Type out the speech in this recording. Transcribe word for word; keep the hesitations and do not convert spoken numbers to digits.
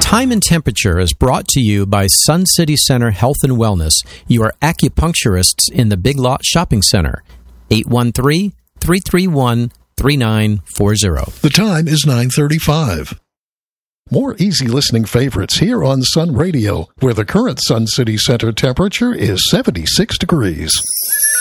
Time and Temperature is brought to you by Sun City Center Health and Wellness, your acupuncturists in the Big Lot Shopping Center. eight one three, three three one, three nine four zero. The time is nine thirty-five. More easy listening favorites here on Sun Radio, where the current Sun City Center temperature is seventy-six degrees.